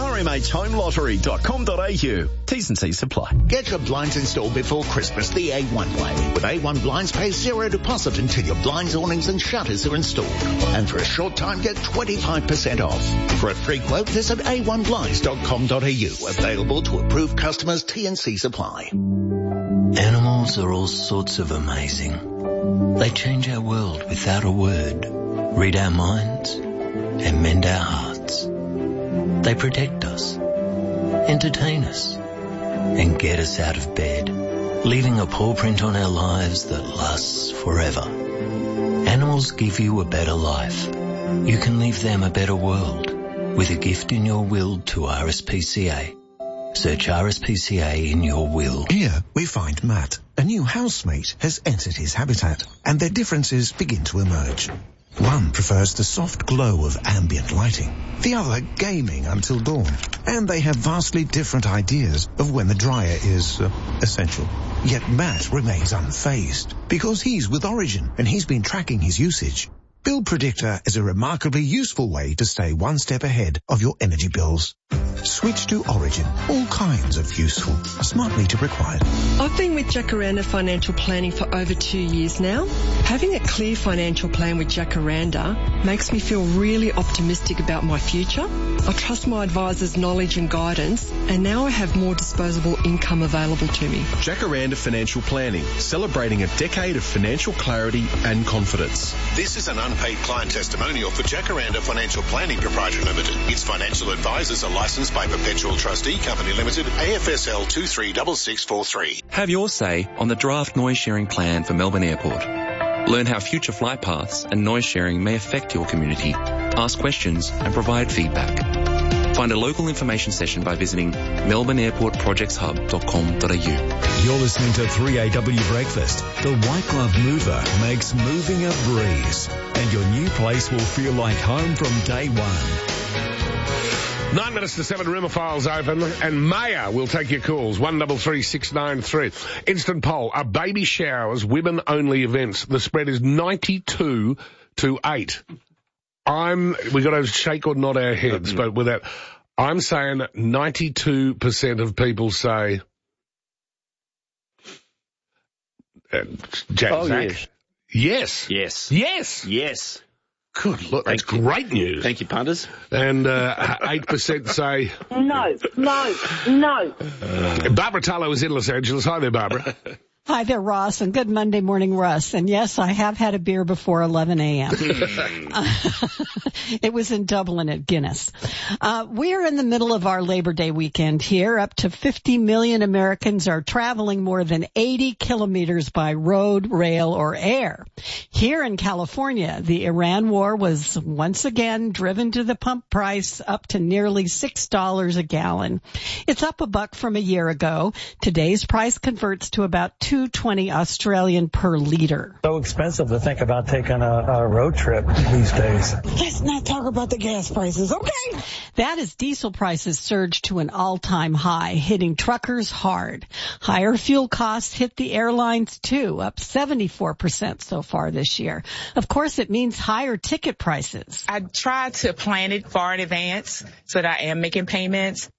rmhhomelottery.com.au. T's and C's apply. Get your blinds installed before Christmas the A1 way. With A1 Blinds, pay zero deposit until your blinds, awnings and shutters are installed. And for a short time, get 25% off. For a free quote, visit a1blinds.com.au. Available to approved customers. T&C's apply. Animals are all sorts of amazing. They change our world without a word, read our minds, and mend our hearts. They protect us, entertain us, and get us out of bed, leaving a paw print on our lives that lasts forever. Animals give you a better life. You can leave them a better world with a gift in your will to RSPCA. Search RSPCA in your will. Here we find Matt. A new housemate has entered his habitat, and their differences begin to emerge. One prefers the soft glow of ambient lighting, the other gaming until dawn, and they have vastly different ideas of when the dryer is essential. Yet Matt remains unfazed because he's with Origin and he's been tracking his usage. Bill Predictor is a remarkably useful way to stay one step ahead of your energy bills. Switch to Origin. All kinds of useful. Smart meter required. I've been with Jacaranda Financial Planning for over 2 years now. Having a clear financial plan with Jacaranda makes me feel really optimistic about my future. I trust my advisor's knowledge and guidance, and now I have more disposable income available to me. Jacaranda Financial Planning, celebrating a decade of financial clarity and confidence. This is an unpaid client testimonial for Jacaranda Financial Planning Proprietary Limited. Its financial advisors are licensed by Perpetual Trustee Company Limited, AFSL 236643. Have your say on the draft noise sharing plan for Melbourne Airport. Learn how future flight paths and noise sharing may affect your community. Ask questions and provide feedback. Find a local information session by visiting melbourneairportprojectshub.com.au. You're listening to 3AW Breakfast. The White Glove Mover makes moving a breeze, and your new place will feel like home from day one. 9 minutes to 7, rumour files open, and Maya will take your calls, 133693. Instant poll, are baby showers women-only events? The spread is 92 to 8. We got to shake or nod our heads, but with that, I'm saying 92% of people say, Zach? Yes. Yes. Yes. Yes. Good, look, that's great news. Thank you, punters. And 8% say... No. Barbara Tallow is in Los Angeles. Hi there, Barbara. Hi there, Ross, and good Monday morning, Russ. And yes, I have had a beer before 11 a.m. It was in Dublin at Guinness. We are in the middle of our Labor Day weekend here. Up to 50 million Americans are traveling more than 80 kilometers by road, rail, or air. Here in California, the Iran war was once again driven to the pump price up to nearly $6 a gallon. It's up $1 from a year ago. Today's price converts to about $2.20 Australian per liter. So expensive to think about taking a road trip these days. Let's not talk about the gas prices, okay? That is diesel prices surged to an all-time high, hitting truckers hard. Higher fuel costs hit the airlines too, up 74% so far this year. Of course, it means higher ticket prices. I try to plan it far in advance so that I am making payments.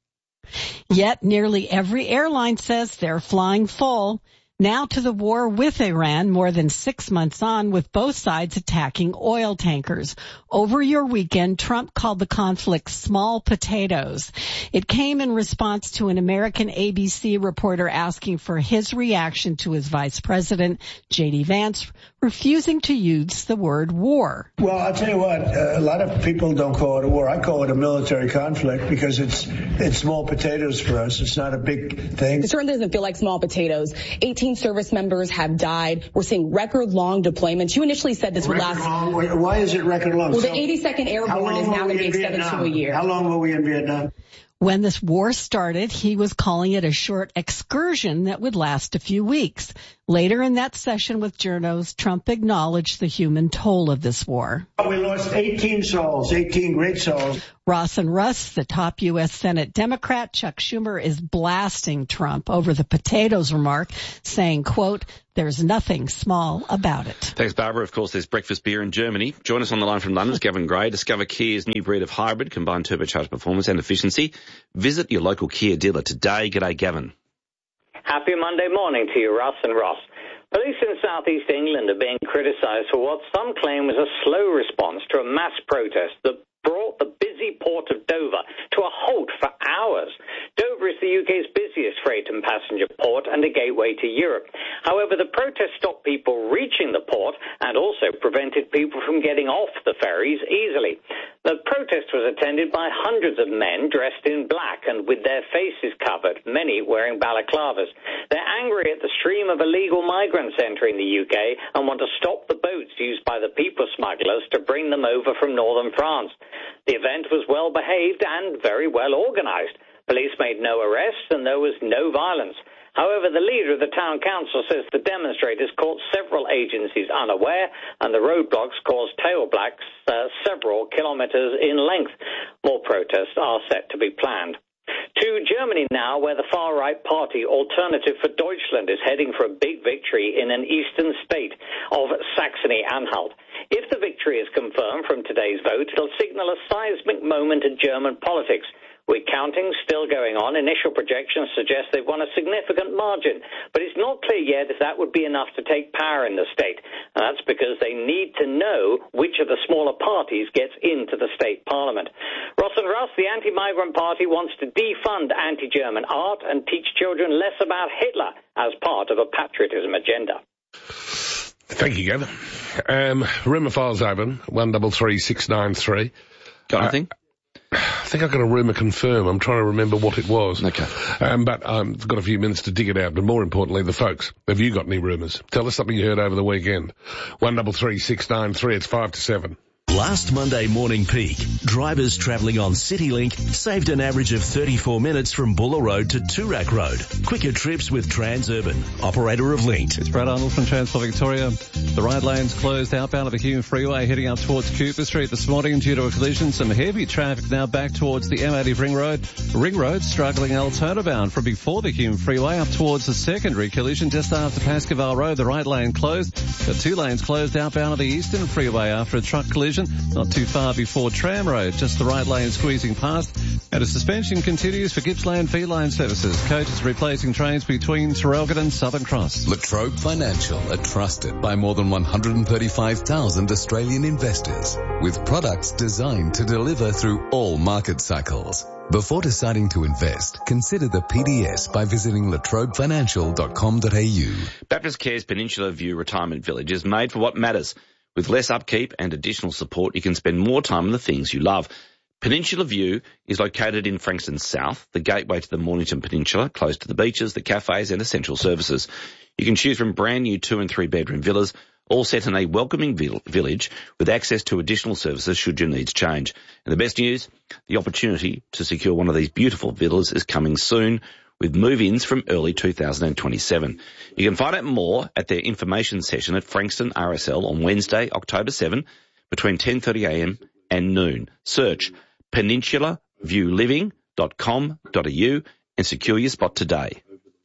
Yet nearly every airline says they're flying full. Now to the war with Iran, more than 6 months on, with both sides attacking oil tankers. Over your weekend, Trump called the conflict small potatoes. It came in response to an American ABC reporter asking for his reaction to his vice president, J.D. Vance, refusing to use the word war. Well, I'll tell you what, a lot of people don't call it a war. I call it a military conflict because it's small potatoes for us. It's not a big thing. It certainly doesn't feel like small potatoes. 18 service members have died. We're seeing record-long deployments. You initially said this would last... Why is it record-long? Well, the 82nd Airborne is now going to be extended to a year. How long were we in Vietnam? When this war started, he was calling it a short excursion that would last a few weeks. Later in that session with journos, Trump acknowledged the human toll of this war. We lost 18 souls, 18 great souls. Ross and Russ, the top U.S. Senate Democrat, Chuck Schumer, is blasting Trump over the potatoes remark, saying, quote, "There's nothing small about it." Thanks, Barbara. Of course, there's breakfast beer in Germany. Join us on the line from London's Gavin Gray. Discover Kia's new breed of hybrid, combined turbocharged performance and efficiency. Visit your local Kia dealer today. G'day, Gavin. Happy Monday morning to you, Russ and Ross. Police in southeast England are being criticised for what some claim was a slow response to a mass protest that brought the busy port of Dover to a halt for hours. Dover is the UK's busiest freight and passenger port and a gateway to Europe. However, the protest stopped people reaching the port and also prevented people from getting off the ferries easily. The protest was attended by hundreds of men dressed in black and with their faces covered, many wearing balaclavas. They're angry at the stream of illegal migrants entering the UK and want to stop the boats used by the people smugglers to bring them over from northern France. The event was well behaved and very well organised. Police made no arrests and there was no violence. However, the leader of the town council says the demonstrators caught several agencies unaware and the roadblocks caused tail blacks several kilometres in length. More protests are set to be planned. To Germany now, where the far-right party Alternative for Deutschland is heading for a big victory in an eastern state of Saxony-Anhalt. If the victory is confirmed from today's vote, it'll signal a seismic moment in German politics. With counting still going on, initial projections suggest they've won a significant margin, but it's not clear yet if that would be enough to take power in the state. And that's because they need to know which of the smaller parties gets into the state parliament. Ross and Russ, the anti-migrant party wants to defund anti-German art and teach children less about Hitler as part of a patriotism agenda. Thank you, Gavin. Rumour files open, 133693. Got anything? I think I got a rumour confirm. I'm trying to remember what it was. Okay. But I've got a few minutes to dig it out. But more importantly, the folks, have you got any rumours? Tell us something you heard over the weekend. 133693, it's 5 to 7. Last Monday morning peak, drivers travelling on CityLink saved an average of 34 minutes from Buller Road to Toorak Road. Quicker trips with Transurban, operator of Linked. It's Brad Arnold from Transport Victoria. The right lane's closed outbound of the Hume Freeway heading up towards Cooper Street this morning due to a collision. Some heavy traffic now back towards the M80 Ring Road. Ring Road struggling Altona bound from before the Hume Freeway up towards the secondary collision just after Pascoval Road. The right lane closed. The two lanes closed outbound of the Eastern Freeway after a truck collision. Not too far before Tram Road, just the right lane squeezing past. And a suspension continues for Gippsland V-Line services. Coaches replacing trains between Terrelgate and Southern Cross. La Trobe Financial are trusted by more than 135,000 Australian investors with products designed to deliver through all market cycles. Before deciding to invest, consider the PDS by visiting latrobefinancial.com.au. Baptist Care's Peninsula View Retirement Village is made for what matters. With less upkeep and additional support, you can spend more time on the things you love. Peninsula View is located in Frankston South, the gateway to the Mornington Peninsula, close to the beaches, the cafes and essential services. You can choose from brand new 2 and 3 bedroom villas, all set in a welcoming village with access to additional services should your needs change. And the best news, the opportunity to secure one of these beautiful villas is coming soon, with move-ins from early 2027. You can find out more at their information session at Frankston RSL on Wednesday, October 7, between 10:30am and noon. Search peninsulaview.living.com.au and secure your spot today.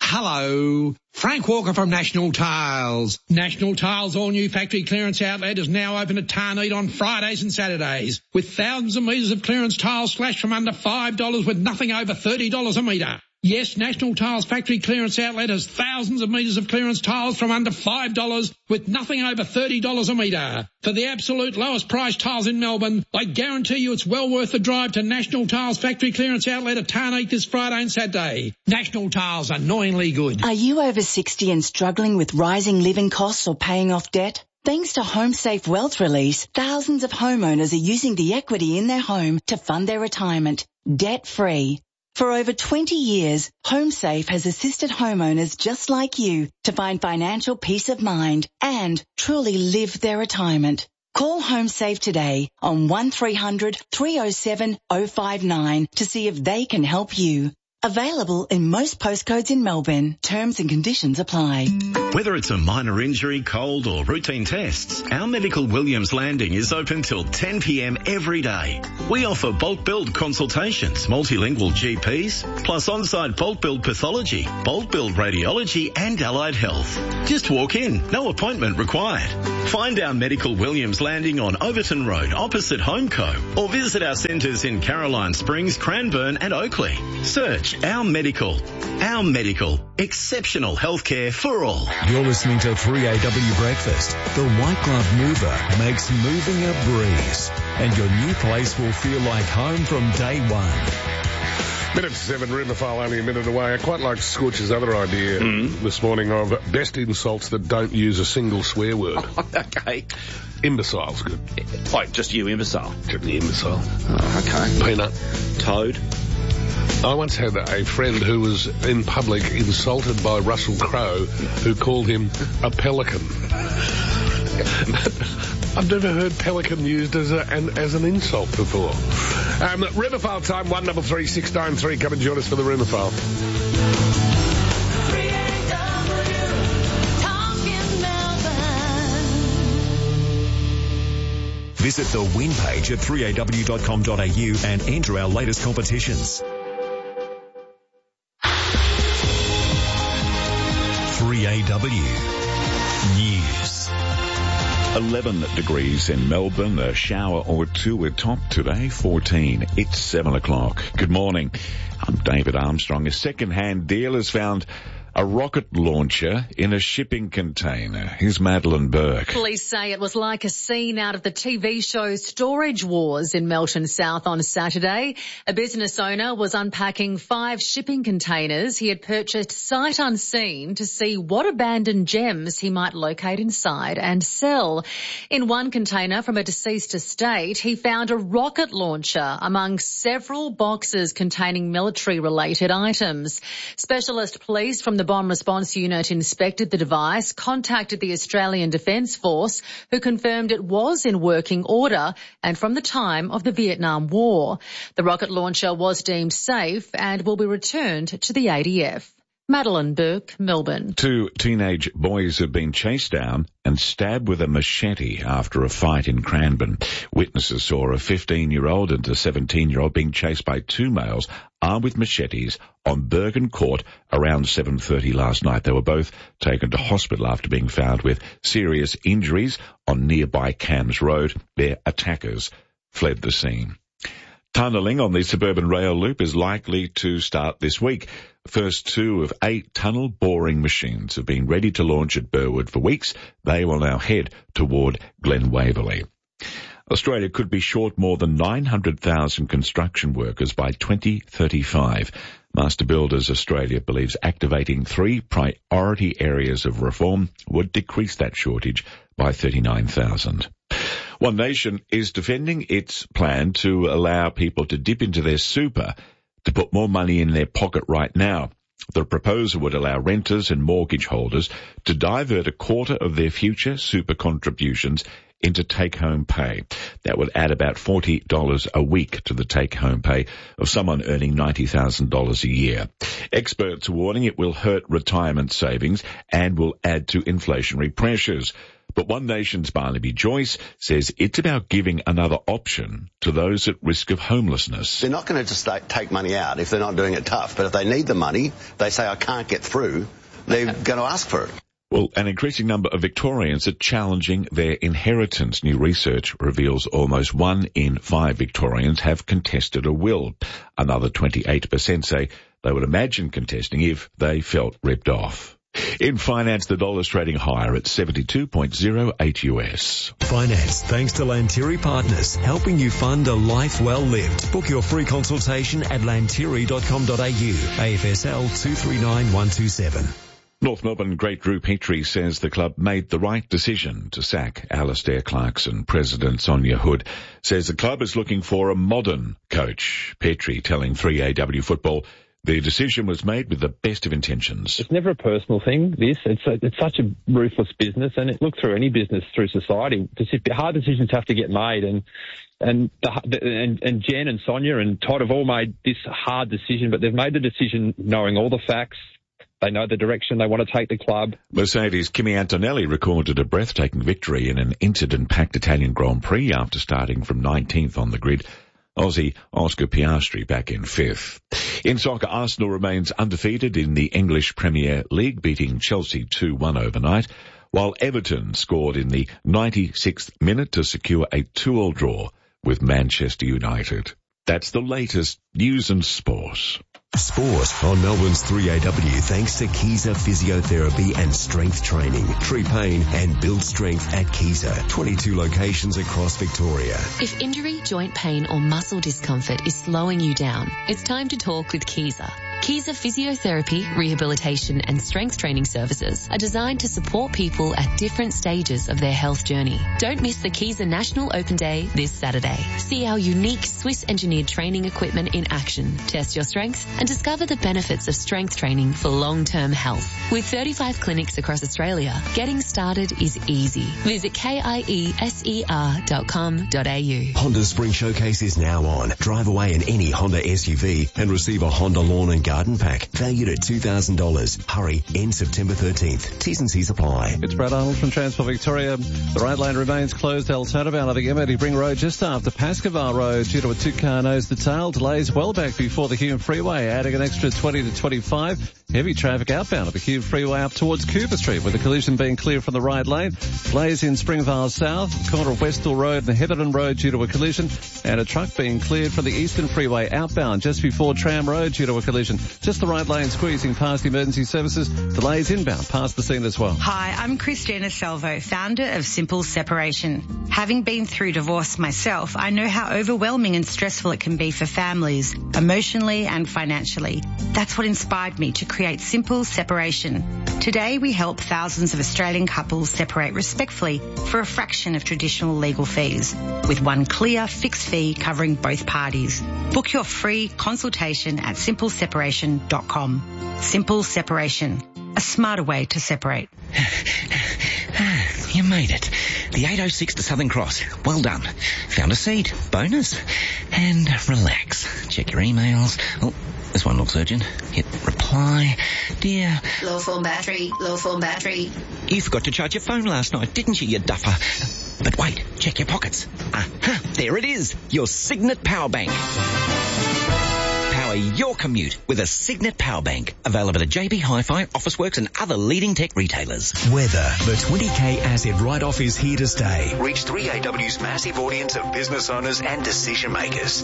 Hello, Frank Walker from National Tiles. National Tiles' all-new factory clearance outlet is now open at Tarneed on Fridays and Saturdays, with thousands of metres of clearance tiles slashed from under $5 with nothing over $30 a metre. Yes, National Tiles factory clearance outlet has thousands of metres of clearance tiles from under $5 with nothing over $30 a metre. For the absolute lowest price tiles in Melbourne, I guarantee you it's well worth the drive to National Tiles factory clearance outlet at Tarneed this Friday and Saturday. National Tiles, annoyingly good. Are you over 60 and struggling with rising living costs or paying off debt? Thanks to HomeSafe Wealth Release, thousands of homeowners are using the equity in their home to fund their retirement, debt-free. For over 20 years, HomeSafe has assisted homeowners just like you to find financial peace of mind and truly live their retirement. Call HomeSafe today on 1300 307 059 to see if they can help you. Available in most postcodes in Melbourne. Terms and conditions apply. Whether it's a minor injury, cold or routine tests, our Medical Williams Landing is open till 10 p.m. every day. We offer bulk billed consultations, multilingual GPs, plus on-site bulk billed pathology, bulk billed radiology and allied health. Just walk in, no appointment required. Find our Medical Williams Landing on Overton Road opposite Homeco or visit our centres in Caroline Springs, Cranbourne and Oakley. Search Our Medical. Our Medical. Exceptional healthcare for all. You're listening to 3AW Breakfast. The White Glove Mover makes moving a breeze. And your new place will feel like home from day one. Minute to 7, Rimmerfile only a minute away. I quite like Scorch's other idea this morning of best insults that don't use a single swear word. Okay. Imbecile's good. Like just you, imbecile? Just the imbecile. Oh, okay. Peanut. Toad. I once had a friend who was in public insulted by Russell Crowe, who called him a pelican. I've never heard pelican used as an insult before. Rimmerfile time, 133 693. Come and join us for the Rimmerfile. Visit the win page at 3aw.com.au and enter our latest competitions. 3AW News. 11 degrees in Melbourne, a shower or two at top today, 14. It's 7 o'clock. Good morning. I'm David Armstrong. A second-hand deal has found a rocket launcher in a shipping container. Here's Madeline Burke. Police say it was like a scene out of the TV show Storage Wars in Melton South on Saturday. A business owner was unpacking 5 shipping containers he had purchased sight unseen to see what abandoned gems he might locate inside and sell. In one container from a deceased estate, he found a rocket launcher among several boxes containing military-related items. Specialist police from the Bomb Response Unit inspected the device, contacted the Australian Defence Force, who confirmed it was in working order and from the time of the Vietnam War. The rocket launcher was deemed safe and will be returned to the ADF. Madeline Burke, Melbourne. 2 teenage boys have been chased down and stabbed with a machete after a fight in Cranbourne. Witnesses saw a 15-year-old and a 17-year-old being chased by 2 males armed with machetes on Bergen Court around 7:30 last night. They were both taken to hospital after being found with serious injuries on nearby Cams Road. Their attackers fled the scene. Tunnelling on the suburban rail loop is likely to start this week. The first 2 of 8 tunnel boring machines have been ready to launch at Burwood for weeks. They will now head toward Glen Waverley. Australia could be short more than 900,000 construction workers by 2035. Master Builders Australia believes activating 3 priority areas of reform would decrease that shortage by 39,000. One Nation is defending its plan to allow people to dip into their super to put more money in their pocket right now. The proposal would allow renters and mortgage holders to divert a quarter of their future super contributions into take-home pay. That would add about $40 a week to the take-home pay of someone earning $90,000 a year. Experts are warning it will hurt retirement savings and will add to inflationary pressures. But One Nation's Barnaby Joyce says it's about giving another option to those at risk of homelessness. They're not going to just take money out if they're not doing it tough. But if they need the money, they say, I can't get through, they're going to ask for it. Well, an increasing number of Victorians are challenging their inheritance. New research reveals almost 1 in 5 Victorians have contested a will. Another 28% say they would imagine contesting if they felt ripped off. In finance, the dollar's trading higher at 72.08 US. Finance, thanks to Lantiri Partners, helping you fund a life well lived. Book your free consultation at lantiri.com.au. AFSL 239127. North Melbourne great Drew Petrie says the club made the right decision to sack Alistair Clarkson. President Sonia Hood says the club is looking for a modern coach. Petrie telling 3AW Football the decision was made with the best of intentions. It's never a personal thing, this. It's such a ruthless business, and it looks through any business through society. Hard decisions have to get made, and Jen and Sonia and Todd have all made this hard decision, but they've made the decision knowing all the facts. They know the direction they want to take the club. Mercedes' Kimi Antonelli recorded a breathtaking victory in an incident-packed Italian Grand Prix after starting from 19th on the grid. Aussie Oscar Piastri back in 5th. In soccer, Arsenal remains undefeated in the English Premier League, beating Chelsea 2-1 overnight, while Everton scored in the 96th minute to secure a 2-2 draw with Manchester United. That's the latest news and sport. Sport on Melbourne's 3AW thanks to Keyser Physiotherapy and Strength Training. Treat pain and build strength at Keyser. 22 locations across Victoria. If injury, joint pain or muscle discomfort is slowing you down, it's time to talk with Keyser. Keyser Physiotherapy, Rehabilitation and Strength Training services are designed to support people at different stages of their health journey. Don't miss the Keyser National Open Day this Saturday. See our unique Swiss-engineered training equipment in action. Test your strength and discover the benefits of strength training for long-term health. With 35 clinics across Australia, getting started is easy. Visit kieser.com.au. Honda Spring Showcase is now on. Drive away in any Honda SUV and receive a Honda Lawn and Garden Pack valued at $2,000. Hurry, end September 13th. T's and C's apply. It's Brad Arnold from Transport Victoria. The right lane remains closed El Turnabout of the MOD Bring Road just after Pascoval Road due to a 2-car nose-to-tail. Delays well back before the Hume Freeway, adding an extra 20 to 25. Heavy traffic outbound of the Hume Freeway up towards Cooper Street, with the collision being clear from the right lane. Delays in Springvale South, corner of Westall Road and Heatherton Road due to a collision, and a truck being cleared from the Eastern Freeway outbound just before Tram Road due to a collision. Just the right lane squeezing past emergency services. Delays inbound past the scene as well. Hi, I'm Christina Salvo, founder of Simple Separation. Having been through divorce myself, I know how overwhelming and stressful it can be for families, emotionally and financially. That's what inspired me to create Simple Separation. Today we help thousands of Australian couples separate respectfully for a fraction of traditional legal fees, with one clear fixed fee covering both parties. Book your free consultation at simpleseparation.com. Simple Separation, a smarter way to separate. You made it. The 806 to Southern Cross. Well done. Found a seat. Bonus. And relax. Check your emails. Oh, this one looks urgent. Hit reply. Dear. Low phone battery. Low phone battery. You forgot to charge your phone last night, didn't you duffer? But wait, check your pockets. Aha, there it is. Your Signet Power Bank. Power your commute with a Signet Power Bank. Available at JB Hi-Fi, Officeworks and other leading tech retailers. Weather. The 20K asset write-off is here to stay. Reach 3AW's massive audience of business owners and decision makers.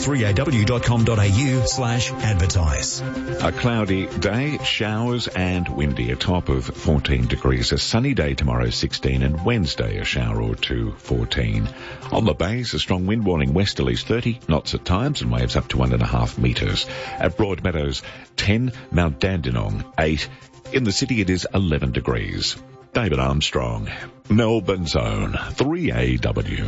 3aw.com.au/advertise. A cloudy day, showers and windy, a top of 14 degrees. A sunny day tomorrow, 16, and Wednesday, a shower or two, 14. On the bays, a strong wind warning, westerlies 30 knots at times and waves up to 1.5 metres. At Broadmeadows, 10, Mount Dandenong, 8. In the city, it is 11 degrees. David Armstrong, Melbourne's own 3AW.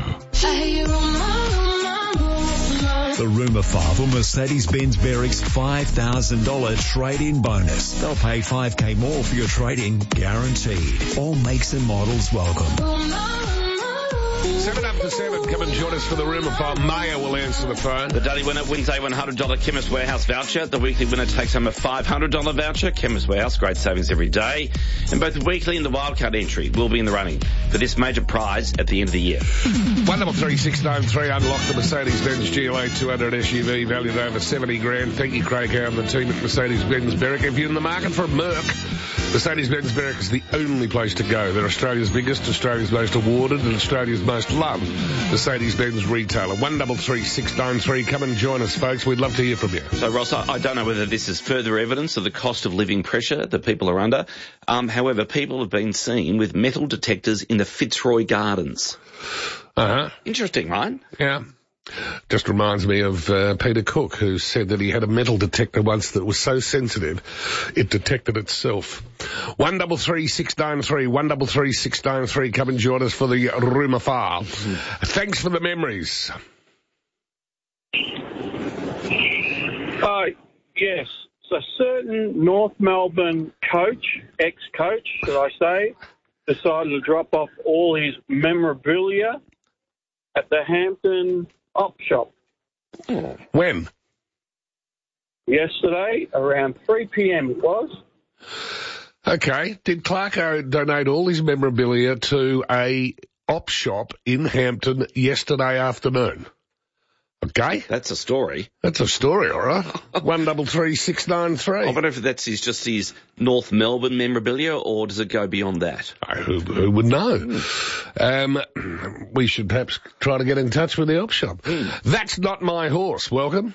The rumour file for Mercedes-Benz Beric's $5,000 trade-in bonus. They'll pay $5K more for your trade-in, guaranteed. All makes and models welcome. 7 up to after 7. Come and join us for the Rumour File. Maya will answer the phone. The daily winner wins a $100 Chemist Warehouse voucher. The weekly winner takes home a $500 voucher. Chemist Warehouse, great savings every day. And both the weekly and the wildcard entry will be in the running for this major prize at the end of the year. 133693, unlock the Mercedes-Benz GLA 200 SUV valued at over 70 grand. Thank you, Craig Howe and the team at Mercedes-Benz Berwick. If you're in the market for a Merc, Mercedes-Benz Berwick is the only place to go. They're Australia's biggest, Australia's most awarded, and Australia's most loved Mercedes-Benz retailer. 133693. Come and join us, folks. We'd love to hear from you. So, Ross, I don't know whether this is further evidence of the cost of living pressure that people are under. However, people have been seen with metal detectors in the Fitzroy Gardens. Uh-huh. Interesting, right? Yeah. Just reminds me of Peter Cook, who said that he had a metal detector once that was so sensitive it detected itself. 133693, 133693. Come and join us for the Rumour File. Thanks for the memories. Yes. So certain North Melbourne ex-coach, should I say, decided to drop off all his memorabilia at the Hampton Op Shop. When? Yesterday, around 3 p.m. it was. Okay. Did Clarko donate all his memorabilia to a op shop in Hampton yesterday afternoon? Okay. That's a story. That's a story, all right. 133693. I wonder if that's just his North Melbourne memorabilia, or does it go beyond that? Who would know? We should perhaps try to get in touch with the op shop. That's Not My Horse. Welcome.